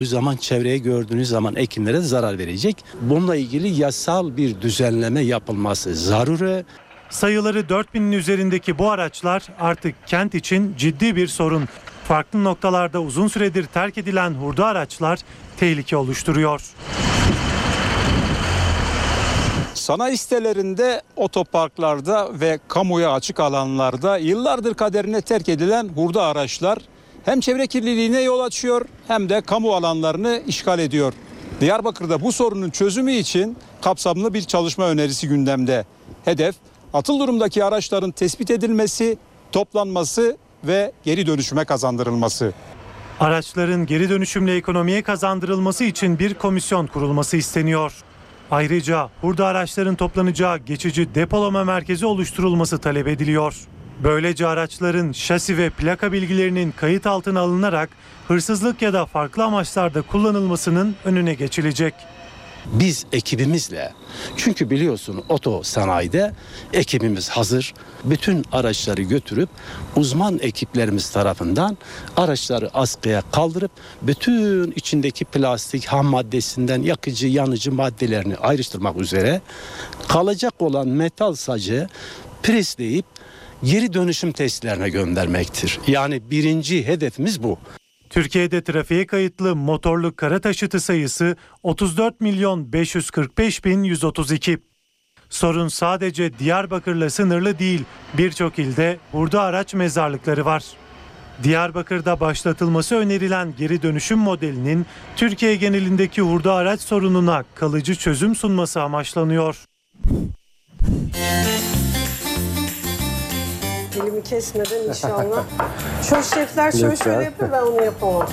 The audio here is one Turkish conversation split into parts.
zaman çevreye gördüğünüz zaman ekinlere zarar verecek. Bununla ilgili yasal bir düzenleme yapılması zaruri. Sayıları 4000'in üzerindeki bu araçlar artık kent için ciddi bir sorun. Farklı noktalarda uzun süredir terk edilen hurda araçlar tehlike oluşturuyor. Sanayi sitelerinde, otoparklarda ve kamuya açık alanlarda yıllardır kaderine terk edilen hurda araçlar hem çevre kirliliğine yol açıyor hem de kamu alanlarını işgal ediyor. Diyarbakır'da bu sorunun çözümü için kapsamlı bir çalışma önerisi gündemde. Hedef, atıl durumdaki araçların tespit edilmesi, toplanması ve geri dönüşüme kazandırılması. Araçların geri dönüşümle ekonomiye kazandırılması için bir komisyon kurulması isteniyor. Ayrıca hurda araçların toplanacağı geçici depolama merkezi oluşturulması talep ediliyor. Böylece araçların şasi ve plaka bilgilerinin kayıt altına alınarak hırsızlık ya da farklı amaçlarda kullanılmasının önüne geçilecek. Biz ekibimizle, çünkü biliyorsun oto sanayide ekibimiz hazır. Bütün araçları götürüp uzman ekiplerimiz tarafından araçları askıya kaldırıp bütün içindeki plastik ham maddesinden yakıcı yanıcı maddelerini ayrıştırmak üzere kalacak olan metal sacı presleyip geri dönüşüm tesislerine göndermektir. Yani birinci hedefimiz bu. Türkiye'de trafiğe kayıtlı motorlu kara taşıtı sayısı 34.545.132. Sorun sadece Diyarbakır'la sınırlı değil, birçok ilde hurda araç mezarlıkları var. Diyarbakır'da başlatılması önerilen geri dönüşüm modelinin Türkiye genelindeki hurda araç sorununa kalıcı çözüm sunması amaçlanıyor. Elimi kesmeden inşallah. Şu şefler şöyle yapıyor, ben onu yapamam.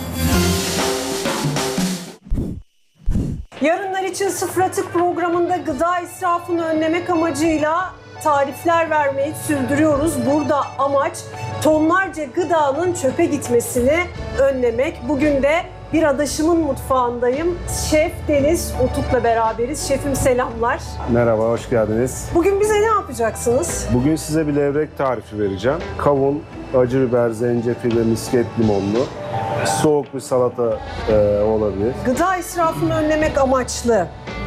Yarınlar için Sıfır Atık programında gıda israfını önlemek amacıyla tarifler vermeyi sürdürüyoruz. Burada amaç tonlarca gıdanın çöpe gitmesini önlemek. Bugün de bir adaşımın mutfağındayım. Şef Deniz Utuk'la beraberiz. Şefim selamlar. Merhaba, hoş geldiniz. Bugün bize ne yapacaksınız? Bugün size bir levrek tarifi vereceğim. Kavun, acı biber, zencefil ve misket limonlu. Soğuk bir salata olabilir. Gıda israfını önlemek amaçlı.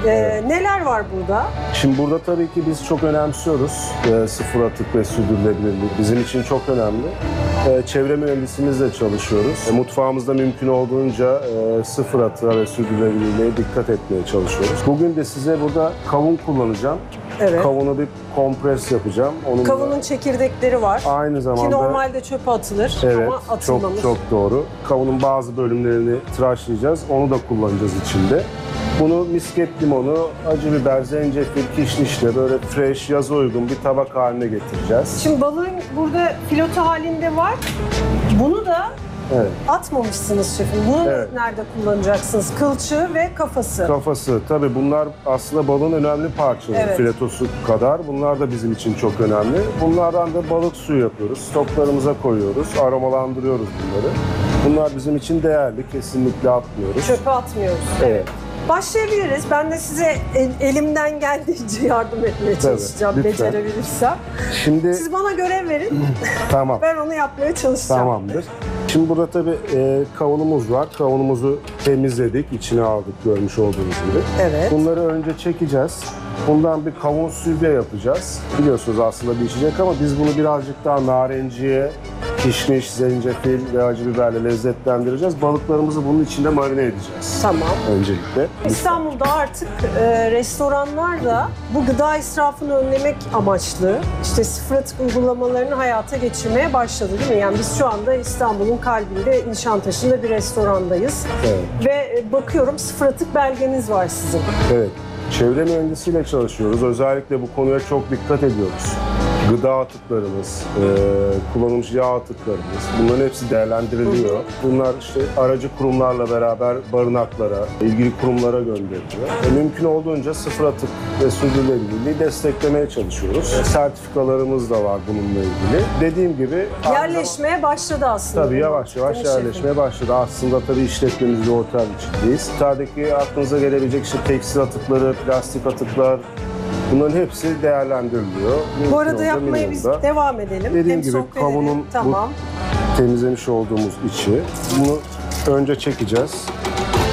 Neler var burada? Şimdi burada tabii ki biz çok önemsiyoruz sıfır atık ve sürdürülebilirlik. Bizim için çok önemli. Çevre mühendisimizle çalışıyoruz. Mutfağımızda mümkün olduğunca sıfır atığa ve sürdürülebilirliğe dikkat etmeye çalışıyoruz. Bugün de size burada kavun kullanacağım. Evet. Kavunu bir kompres yapacağım. Kavunun çekirdekleri var. Aynı zamanda ki normalde çöpe atılır ama atılmamış. Çok doğru. Kavunun bazı bölümlerini tıraşlayacağız. Onu da kullanacağız içinde. Bunu misket limonu, acı biber, zencefil, kişnişle böyle fresh, yaza uygun bir tabak haline getireceğiz. Şimdi balığın burada filoto halinde var. Bunu da atmamışsınız şefim. Bunu nerede kullanacaksınız? Kılçığı ve kafası. Kafası. Tabii bunlar aslında balığın önemli parçaları. Filetosu kadar. Bunlar da bizim için çok önemli. Bunlardan da balık suyu yapıyoruz. Stoklarımıza koyuyoruz. Aromalandırıyoruz bunları. Bunlar bizim için değerli. Kesinlikle atmıyoruz. Çöpe atmıyoruz. Evet. Başlayabiliriz. Ben de size elimden geldiğince yardım etmeye çalışacağım. Tabii, becerebilirsem. Şimdi siz bana görev verin. Tamam. Ben onu yapmaya çalışacağım. Tamamdır. Şimdi burada tabii kavunumuz var. Kavunumuzu temizledik, içine aldık görmüş olduğunuz gibi. Evet. Bunları önce çekeceğiz. Bundan bir kavun sübye yapacağız. Biliyorsunuz aslında bir içecek ama biz bunu birazcık daha narenciye, kişniş, zencefil ve acı biberle lezzetlendireceğiz. Balıklarımızı bunun içinde marine edeceğiz. Tamam. Öncelikle. İstanbul'da artık restoranlar da bu gıda israfını önlemek amaçlı işte sıfır atık uygulamalarını hayata geçirmeye başladı değil mi? Yani biz şu anda İstanbul'un kalbinde Nişantaşı'nda bir restorandayız. Evet. Ve bakıyorum sıfır atık belgeniz var sizin. Evet. Çevre mühendisiyle çalışıyoruz. Özellikle bu konuya çok dikkat ediyoruz. Gıda atıklarımız, kullanılmış yağ atıklarımız, bunların hepsi değerlendiriliyor. Bunlar işte aracı kurumlarla beraber barınaklara, ilgili kurumlara gönderiliyor. Mümkün olduğunca sıfır atık ve sürdürülebilirliği desteklemeye çalışıyoruz. Sertifikalarımız da var bununla ilgili. Dediğim gibi... Yerleşmeye başladı aslında. Tabii yavaş yavaş yerleşmeye başladı. Aslında tabii işletmemiz de otel içindeyiz. Sitedeki aklınıza gelebilecek işte tekstil atıkları, plastik atıklar, bunların hepsi değerlendiriliyor. Bu arada yapmaya biz devam edelim. Dediğim gibi kavunun bu temizlemiş olduğumuz içi. Bunu önce çekeceğiz.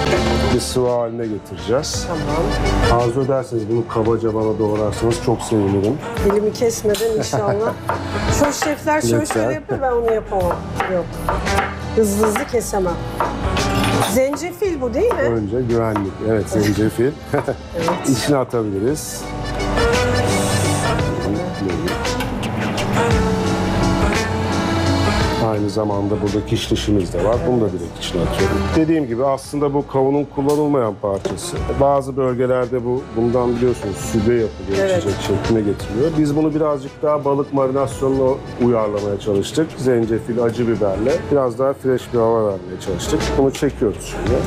bir sıvı haline getireceğiz. Tamam. Arzu ederseniz bunu kabaca bana doğrarsanız çok sevinirim. Dilimi kesmeden inşallah. Şu şefler şöyle Lütfen. şöyle yapıyor, ben onu yapamam. Yok. Hızlı hızlı kesemem. Zencefil bu değil mi? Önce güvenlik. Evet, zencefil. Evet. İçine atabiliriz. Aynı zamanda burada kişnişimiz de var. Bunu da direkt içine atıyorum. Dediğim gibi aslında bu kavunun kullanılmayan parçası. Bazı bölgelerde bundan biliyorsunuz süde yapılıyor, Evet. içecek şekline getiriliyor. Biz bunu birazcık daha balık marinasyonuna uyarlamaya çalıştık. Zencefil, acı biberle biraz daha fresh bir hava vermeye çalıştık. Bunu çekiyoruz şimdi.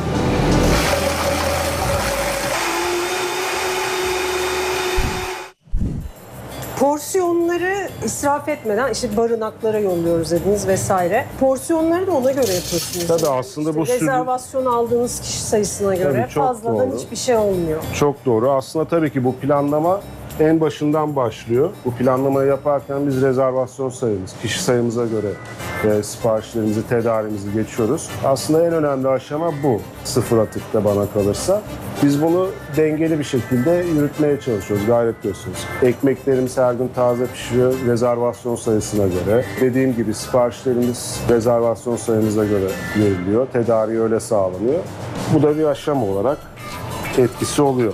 Porsiyonları israf etmeden işte barınaklara yolluyoruz dediniz vesaire. Porsiyonları da ona göre yapıyorsunuz. Tabii Yani aslında işte bu sürdü- rezervasyon aldığınız kişi sayısına göre Tabii, çok fazladan doğru. hiçbir şey olmuyor. Çok doğru. Aslında tabii ki bu planlama en başından başlıyor. Bu planlamayı yaparken biz rezervasyon sayımız, kişi sayımıza göre siparişlerimizi, tedarimizi geçiyoruz. Aslında en önemli aşama bu. Sıfır atıkta bana kalırsa. Biz bunu dengeli bir şekilde yürütmeye çalışıyoruz, gayret gösteriyoruz. Ekmeklerimiz her gün taze pişiyor rezervasyon sayısına göre. Dediğim gibi siparişlerimiz rezervasyon sayımıza göre veriliyor. Tedariği öyle sağlanıyor. Bu da bir aşama olarak etkisi oluyor.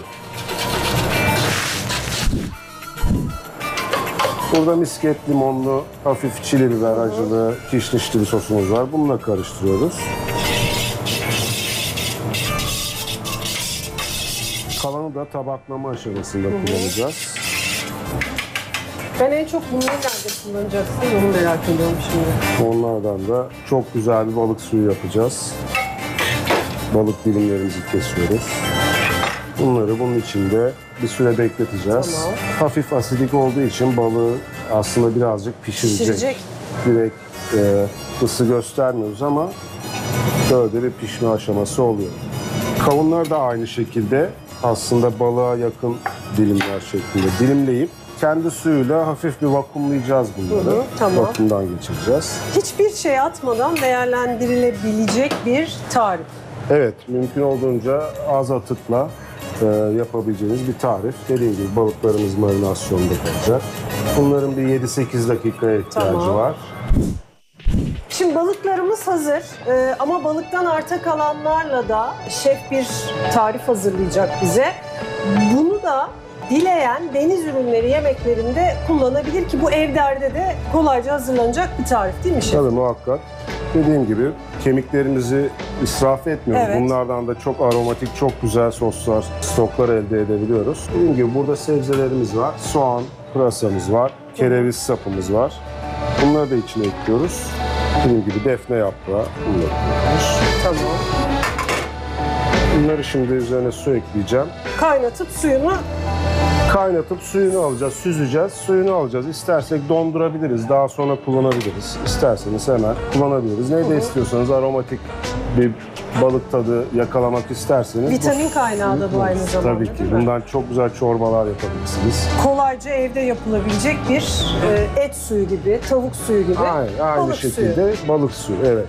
Burada misket limonlu, hafif çili biber acılı, kişnişli bir sosumuz var. Bununla karıştırıyoruz. Kalanı da tabaklama aşamasında kullanacağız. Ben en çok bunları nerede kullanacaksın onu merak ediyorum şimdi. Onlardan da çok güzel bir balık suyu yapacağız. Balık dilimlerimizi kesiyoruz. Bunları bunun içinde bir süre bekleteceğiz. Tamam. Hafif asidik olduğu için balığı aslında birazcık pişirecek. Direkt ısı göstermiyoruz ama böyle bir pişme aşaması oluyor. Kavunlar da aynı şekilde aslında balığa yakın dilimler şeklinde dilimleyip kendi suyuyla hafif bir vakumlayacağız bunları. Hı hı, tamam. Vakumdan geçireceğiz. Hiçbir şey atmadan değerlendirilebilecek bir tarif. Evet, mümkün olduğunca az atıkla yapabileceğiniz bir tarif. Dediğim gibi balıklarımız marinasyonda kalacak. Bunların bir 7-8 dakikaya ihtiyacı Tamam. var. Şimdi balıklarımız hazır ama balıktan arta kalanlarla da şef bir tarif hazırlayacak bize. Bunu da dileyen deniz ürünleri yemeklerinde kullanabilir ki bu evlerde de kolayca hazırlanacak bir tarif değil mi şef? Tabii muhakkak. Dediğim gibi kemiklerimizi israf etmiyoruz. Evet. Bunlardan da çok aromatik, çok güzel soslar, stoklar elde edebiliyoruz. Dediğim gibi burada sebzelerimiz var. Soğan, pırasamız var. Kereviz sapımız var. Bunları da içine ekliyoruz. Dediğim gibi defne yaprağı. Bunları ekliyoruz. Tamam. Bunları şimdi üzerine su ekleyeceğim. Kaynatıp suyunu Kaynatıp suyunu alacağız, süzeceğiz, suyunu alacağız. İstersek dondurabiliriz, daha sonra kullanabiliriz. İsterseniz hemen kullanabiliriz. Ne de istiyorsanız aromatik bir balık tadı yakalamak isterseniz. vitamin kaynağı da bu aynı zamanda. Tabii ki. değil mi? Bundan çok güzel çorbalar yapabilirsiniz. Kolayca evde yapılabilecek bir et suyu gibi, tavuk suyu gibi, Aynı balık şekilde suyu. balık suyu. Evet.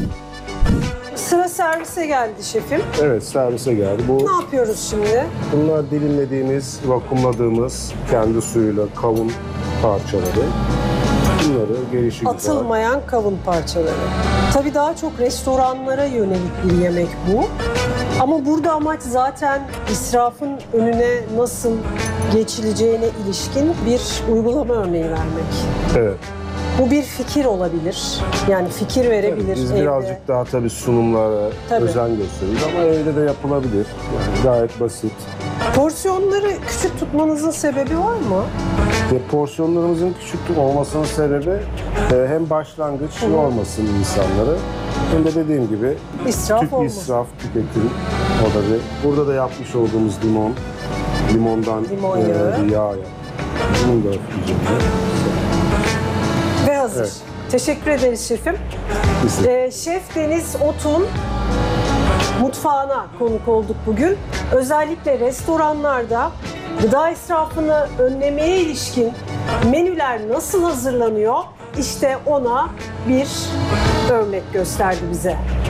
Sıra servise geldi şefim. Evet, servise geldi. Ne yapıyoruz şimdi? Bunlar dilimlediğimiz, vakumladığımız kendi suyuyla kavun parçaları. Bunları gelişi güzel. Atılmayan kavun parçaları. Tabii daha çok restoranlara yönelik bir yemek bu. Ama burada amaç zaten israfın önüne nasıl geçileceğine ilişkin bir uygulama örneği vermek. Evet. Bu bir fikir olabilir. Yani fikir verebilir Biz evde. birazcık daha tabii sunumlara Tabii. özen gösteriyoruz ama evde de yapılabilir. Yani gayet basit. Porsiyonları küçük tutmanızın sebebi var mı? Ve porsiyonlarımızın küçük olmasının sebebi hem başlangıç yormasın insanları hem de dediğim gibi İsraf olmasın. israf, tüketim. O da bir. Burada da yapmış olduğumuz limondan Limon yağı. bir yağ yaptık. Bunu da üzerine. Ve hazır. Evet. Teşekkür ederiz şefim. Biz de Şef Deniz Otun mutfağına konuk olduk bugün. Özellikle restoranlarda gıda israfını önlemeye ilişkin menüler nasıl hazırlanıyor? İşte ona bir örnek gösterdi bize.